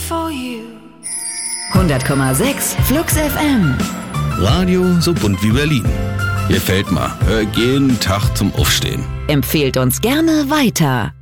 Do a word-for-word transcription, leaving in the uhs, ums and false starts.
for you. hundert Komma sechs Flux F M. Radio so bunt wie Berlin. Gefällt mir. Hör jeden Tag zum Aufstehen. Empfehlt uns gerne weiter.